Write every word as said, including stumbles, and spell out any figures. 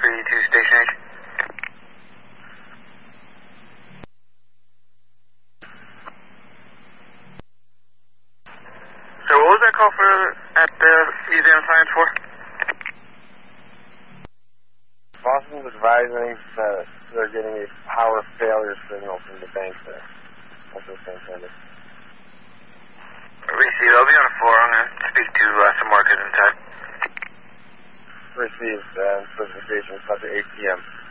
three two Station H. So what was that call for at the Museum of Science for? Boston's advising that they're getting a power failure signal from the bank there. That's what they're intended. Received. I'll be on the floor. I'm going to speak to uh, some workers inside. Received, uh, specifications about the eight p m